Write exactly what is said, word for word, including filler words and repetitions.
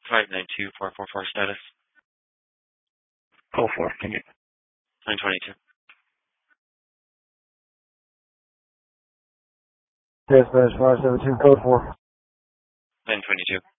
five nine two four four four status. Code four, thank you. nine twenty-two. Dispatch five seven two, code four. nine twenty-two.